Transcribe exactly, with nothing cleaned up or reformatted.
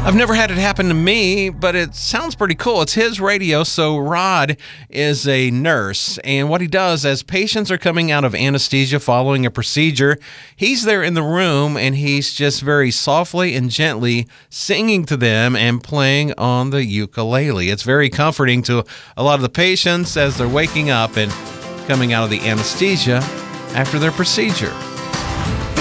I've never had it happen to me, but it sounds pretty cool. It's his radio. So Rod is a nurse, and what he does as patients are coming out of anesthesia following a procedure, he's there in the room, and he's just very softly and gently singing to them and playing on the ukulele. It's very comforting to a lot of the patients as they're waking up and coming out of the anesthesia after their procedure.